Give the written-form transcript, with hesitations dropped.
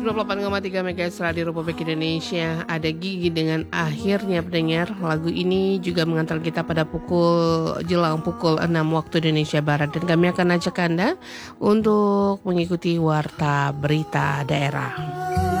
98,3 MHz Radio Republik Indonesia. Ada Gigi dengan Akhirnya Pendengar. Lagu ini juga mengantar kita pada jelang pukul 6 waktu Indonesia Barat. Dan kami akan ajak Anda untuk mengikuti Warta Berita Daerah.